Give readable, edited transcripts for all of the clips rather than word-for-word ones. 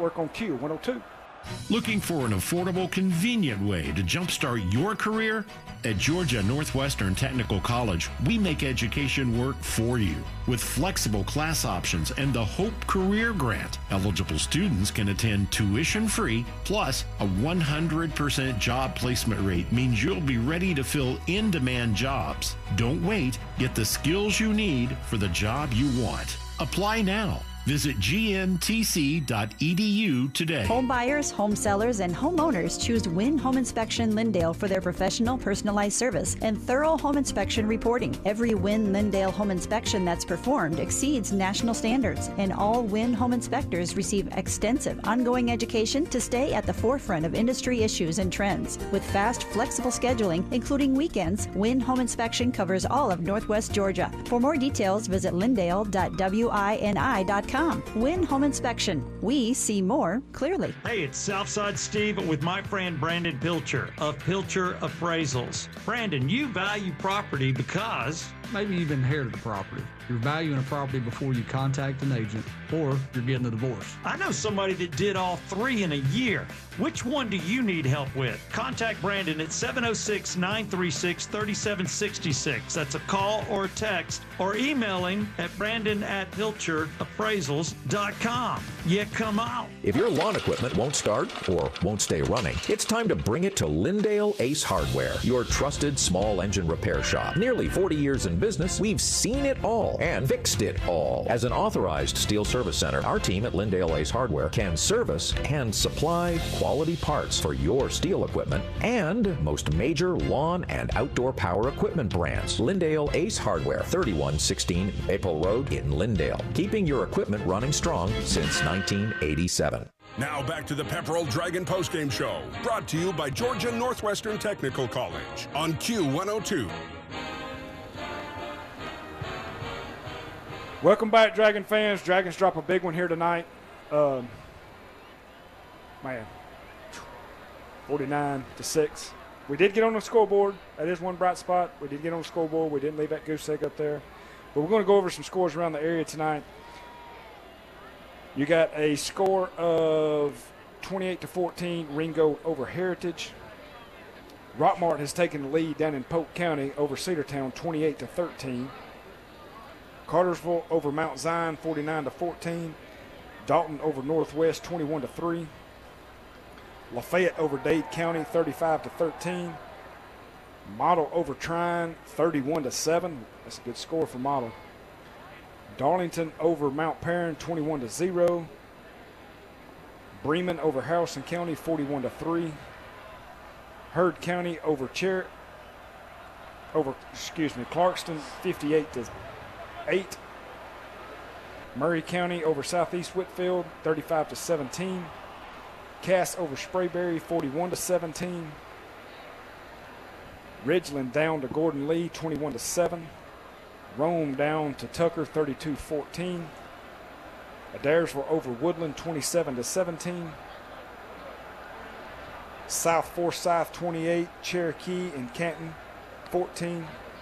Network on Q102. Looking for an affordable, convenient way to jumpstart your career? At Georgia Northwestern Technical College, we make education work for you. With flexible class options and the Hope Career Grant, eligible students can attend tuition-free, plus a 100% job placement rate means you'll be ready to fill in-demand jobs. Don't wait. Get the skills you need for the job you want. Apply now. Visit gntc.edu today. Home buyers, home sellers, and homeowners choose Win Home Inspection Lindale for their professional, personalized service and thorough home inspection reporting. Every Win Lindale home inspection that's performed exceeds national standards, and all Win home inspectors receive extensive ongoing education to stay at the forefront of industry issues and trends. With fast, flexible scheduling, including weekends, Win Home Inspection covers all of Northwest Georgia. For more details, visit lindale.wini.com. Win Home Inspection. We see more clearly. Hey, it's Southside Steve with my friend Brandon Pilcher of Pilcher Appraisals. Brandon, you value property because... Maybe you've inherited a property. You're valuing a property before you contact an agent, or you're getting a divorce. I know somebody that did all three in a year. Which one do you need help with? Contact Brandon at 706-936-3766. That's a call or a text, or email him at brandon@pilcherappraisals.com. Yeah, come on. If your lawn equipment won't start or won't stay running, it's time to bring it to Lindale Ace Hardware, your trusted small engine repair shop. Nearly 40 years in business, we've seen it all and fixed it all. As an authorized steel service center, our team at Lindale Ace Hardware can service and supply quality parts for your steel equipment and most major lawn and outdoor power equipment brands. Lindale Ace Hardware, 3116 Maple Road in Lindale, keeping your equipment running strong since 1987. Now back to the Pepperell Dragon postgame show, brought to you by Georgia Northwestern Technical College on Q102. Welcome back, Dragon fans. Dragons drop a big one here tonight. 49-6. We did get on the scoreboard. That is one bright spot. We did get on the scoreboard. We didn't leave that goose egg up there. But we're going to go over some scores around the area tonight. You got a score of 28-14, Ringo over Heritage. Rockmart has taken the lead down in Polk County over Cedartown, 28-13. Cartersville over Mount Zion, 49-14. Dalton over Northwest, 21-3. Lafayette over Dade County, 35-13. Model over Trine, 31-7. That's a good score for Model. Darlington over Mount Perrin, 21-0. Bremen over Harrison County, 41-3. Heard County over Clarkston, 58-8. Murray County over Southeast Whitfield, 35-17. Cass over Sprayberry, 41-17. Ridgeland down to Gordon Lee, 21-7. Rome down to Tucker, 32-14. Adairsville over Woodland, 27-17. South Forsyth, 28. Cherokee and Canton, 14.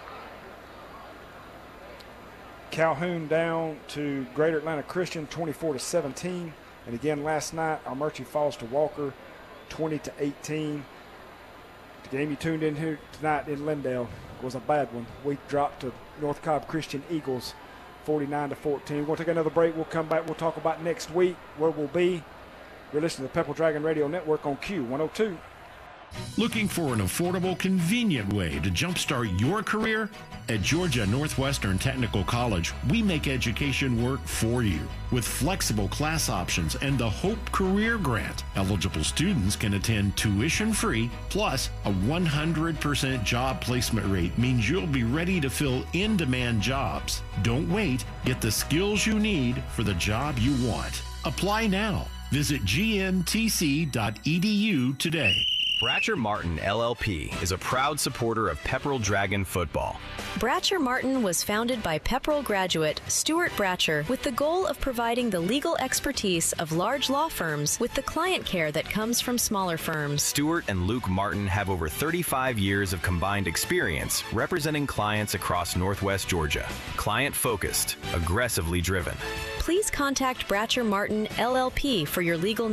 Calhoun down to Greater Atlanta Christian, 24-17. And again, last night, Armurchie falls to Walker, 20-18. The game you tuned in here tonight in Lindale was a bad one. We dropped to North Cobb Christian Eagles, 49-14. We'll take another break. We'll come back. We'll talk about next week, where we'll be. You're listening to the Pepperell Dragon Radio Network on Q102. Looking for an affordable, convenient way to jumpstart your career? At Georgia Northwestern Technical College, we make education work for you. With flexible class options and the Hope Career Grant, eligible students can attend tuition-free, plus a 100% job placement rate means you'll be ready to fill in-demand jobs. Don't wait. Get the skills you need for the job you want. Apply now. Visit gntc.edu today. Bratcher Martin LLP is a proud supporter of Pepperell Dragon football. Bratcher Martin was founded by Pepperell graduate Stuart Bratcher with the goal of providing the legal expertise of large law firms with the client care that comes from smaller firms. Stuart and Luke Martin have over 35 years of combined experience representing clients across Northwest Georgia. Client-focused, aggressively driven. Please contact Bratcher Martin LLP for your legal